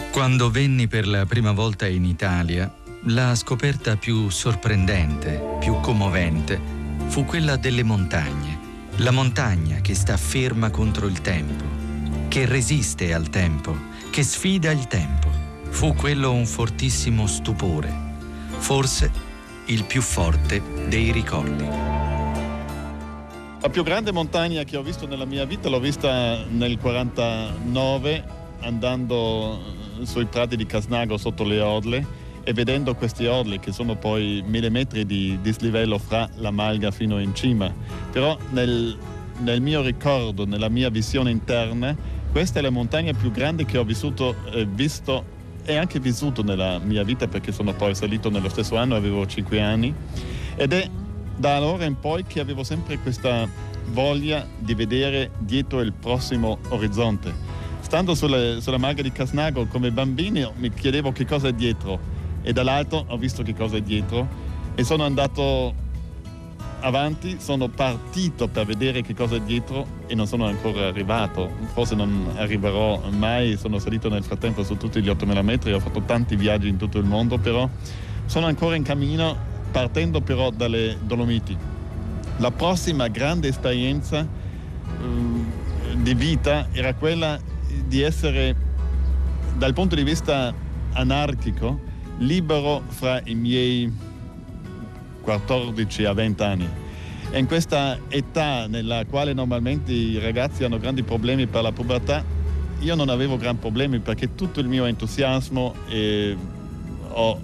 Quando venni per la prima volta in Italia, la scoperta più sorprendente, più commovente, fu quella delle montagne. La montagna che sta ferma contro il tempo, che resiste al tempo, che sfida il tempo. Fu quello un fortissimo stupore, forse il più forte dei ricordi. La più grande montagna che ho visto nella mia vita l'ho vista nel 49, andando sui prati di Casnago sotto le Orle e vedendo questi orli che sono poi 1000 metri di dislivello fra la Malga fino in cima. Però nel mio ricordo, nella mia visione interna, questa è la montagna più grande che ho visto e anche vissuto nella mia vita, perché sono poi salito nello stesso anno, avevo 5 anni, ed è da allora in poi che avevo sempre questa voglia di vedere dietro il prossimo orizzonte. Stando sulla Malga di Casnago come bambino mi chiedevo che cosa è dietro, e dall'alto ho visto che cosa è dietro e sono andato avanti, sono partito per vedere che cosa è dietro e non sono ancora arrivato, forse non arriverò mai. Sono salito nel frattempo su tutti gli 8000 metri, ho fatto tanti viaggi in tutto il mondo, però sono ancora in cammino, partendo però dalle Dolomiti. La prossima grande esperienza di vita era quella di essere, dal punto di vista anarchico, libero fra i miei 14 a 20 anni. E in questa età nella quale normalmente i ragazzi hanno grandi problemi per la pubertà, io non avevo grandi problemi, perché tutto il mio entusiasmo ho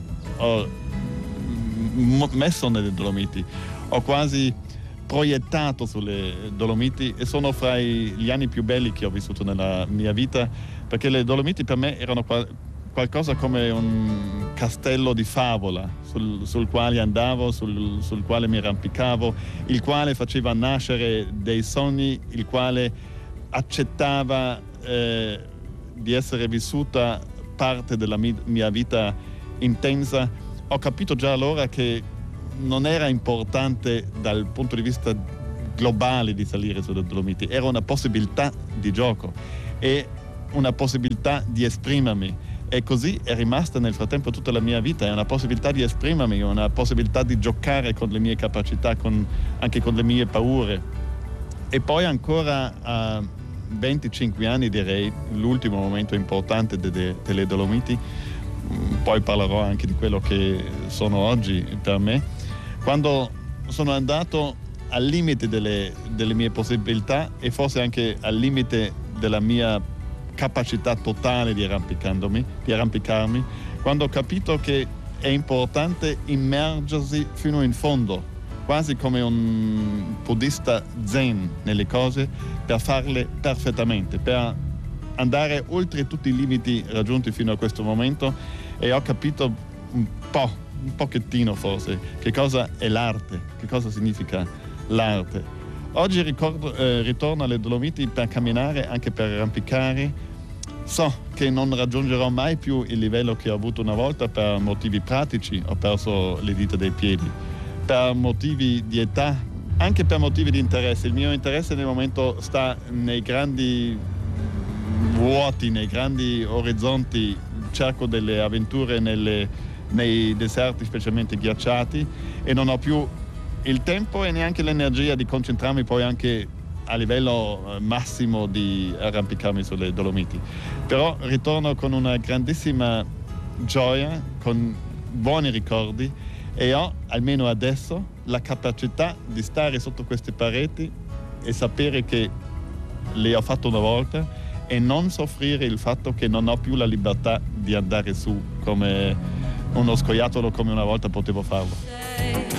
messo nelle Dolomiti. Ho quasi proiettato sulle Dolomiti e sono fra gli anni più belli che ho vissuto nella mia vita, perché le Dolomiti per me erano qualcosa come un castello di favola sul quale andavo, sul quale mi arrampicavo, il quale faceva nascere dei sogni, il quale accettava di essere vissuta parte della mia vita intensa. Ho capito già allora che non era importante dal punto di vista globale di salire sulle Dolomiti, era una possibilità di gioco e una possibilità di esprimermi, e così è rimasta nel frattempo tutta la mia vita. È una possibilità di esprimermi, una possibilità di giocare con le mie capacità, anche con le mie paure. E poi ancora a 25 anni, direi, l'ultimo momento importante delle Dolomiti, poi parlerò anche di quello che sono oggi per me, quando sono andato al limite delle mie possibilità e forse anche al limite della mia capacità totale di arrampicarmi, quando ho capito che è importante immergersi fino in fondo, quasi come un buddista zen nelle cose, per farle perfettamente, per andare oltre tutti i limiti raggiunti fino a questo momento. E ho capito un pochettino forse che cosa è l'arte, che cosa significa l'arte. Oggi ritorno alle Dolomiti per camminare, anche per arrampicare. So che non raggiungerò mai più il livello che ho avuto una volta per motivi pratici. Ho perso le dita dei piedi, per motivi di età, anche per motivi di interesse. Il mio interesse nel momento sta nei grandi vuoti, nei grandi orizzonti. Cerco delle avventure nei deserti, specialmente ghiacciati, e non ho più il tempo e neanche l'energia di concentrarmi poi anche a livello massimo di arrampicarmi sulle Dolomiti. Però ritorno con una grandissima gioia, con buoni ricordi, e ho, almeno adesso, la capacità di stare sotto queste pareti e sapere che le ho fatto una volta, e non soffrire il fatto che non ho più la libertà di andare su come uno scoiattolo, come una volta potevo farlo.